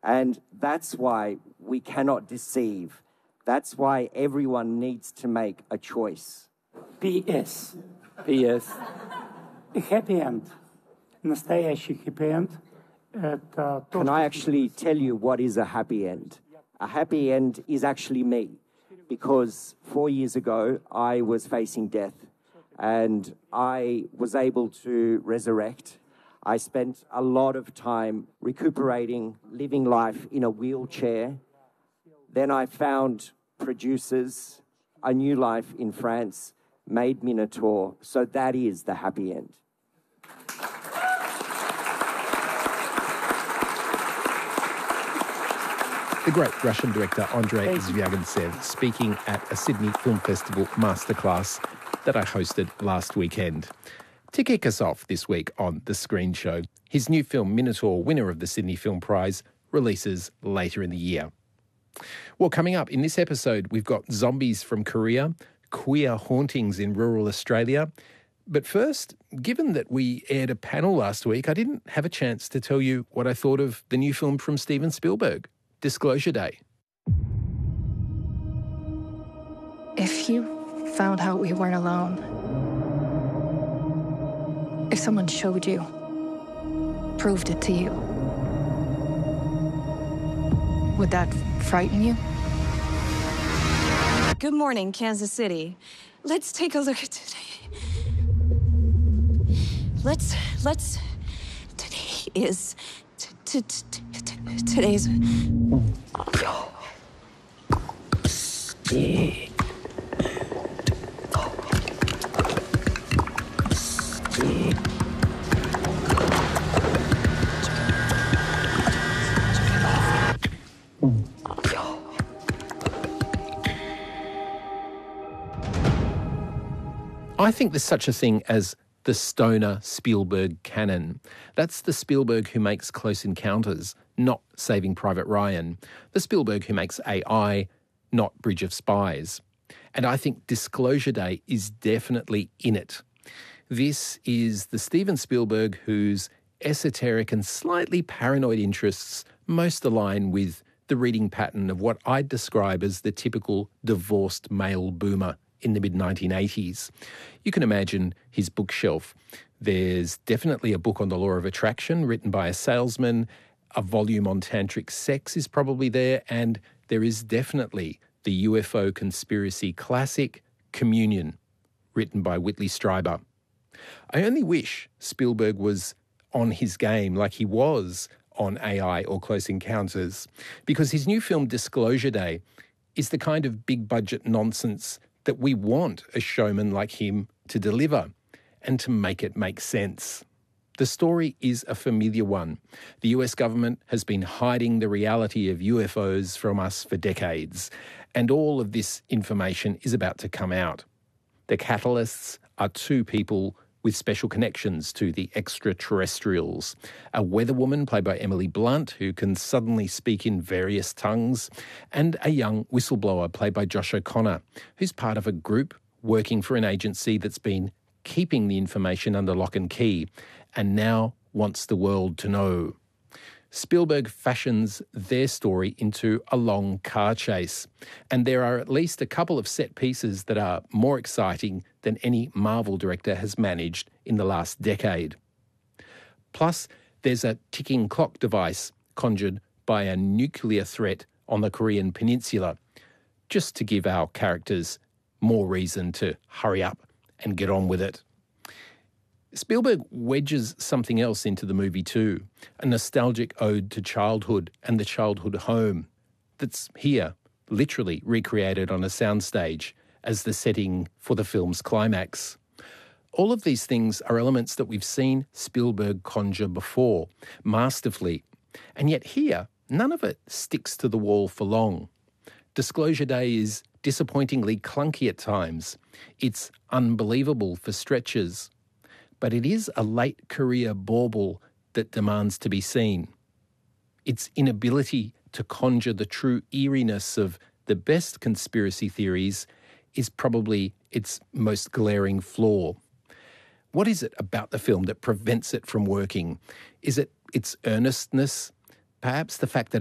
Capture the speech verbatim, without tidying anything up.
And that's why we cannot deceive. That's why everyone needs to make a choice. P S. P S. Happy end. Настоящий happy end. Это то, Can что- I actually tell you what is a happy end? A happy end is actually me, because four years ago I was facing death and I was able to resurrect. I spent a lot of time recuperating, living life in a wheelchair. Then I found producers, a new life in France, made Minotaur. So that is the happy end. The great Russian director Andrei Zvyagintsev speaking at a Sydney Film Festival masterclass that I hosted last weekend. To kick us off this week on The Screen Show, his new film Minotaur, winner of the Sydney Film Prize, releases later in the year. Well, coming up in this episode, we've got zombies from Korea, queer hauntings in rural Australia. But first, given that we aired a panel last week, I didn't have a chance to tell you what I thought of the new film from Steven Spielberg, Disclosure Day. If you found out we weren't alone, if someone showed you, proved it to you, would that frighten you? Good morning, Kansas City. Let's take a look at today. Let's, let's, today is, t- t- t- t- today's. I think there's such a thing as the stoner Spielberg canon. That's the Spielberg who makes Close Encounters, not Saving Private Ryan. The Spielberg who makes A I, not Bridge of Spies. And I think Disclosure Day is definitely in it. This is the Steven Spielberg whose esoteric and slightly paranoid interests most align with the reading pattern of what I'd describe as the typical divorced male boomer in the mid nineteen eighties. You can imagine his bookshelf. There's definitely a book on the law of attraction written by a salesman. A volume on tantric sex is probably there. And there is definitely the U F O conspiracy classic, Communion, written by Whitley Strieber. I only wish Spielberg was on his game like he was on A I or Close Encounters, because his new film Disclosure Day is the kind of big-budget nonsense that we want a showman like him to deliver and to make it make sense. The story is a familiar one. The U S government has been hiding the reality of U F Os from us for decades, and all of this information is about to come out. The catalysts are two people with special connections to the extraterrestrials. A weatherwoman played by Emily Blunt, who can suddenly speak in various tongues, and a young whistleblower played by Josh O'Connor, who's part of a group working for an agency that's been keeping the information under lock and key and now wants the world to know. Spielberg fashions their story into a long car chase, and there are at least a couple of set pieces that are more exciting than any Marvel director has managed in the last decade. Plus, there's a ticking clock device conjured by a nuclear threat on the Korean peninsula, just to give our characters more reason to hurry up and get on with it. Spielberg wedges something else into the movie too, a nostalgic ode to childhood and the childhood home that's here, literally recreated on a soundstage as the setting for the film's climax. All of these things are elements that we've seen Spielberg conjure before, masterfully, and yet here, none of it sticks to the wall for long. Disclosure Day is disappointingly clunky at times. It's unbelievable for stretches. But it is a late career bauble that demands to be seen. Its inability to conjure the true eeriness of the best conspiracy theories is probably its most glaring flaw. What is it about the film that prevents it from working? Is it its earnestness? Perhaps the fact that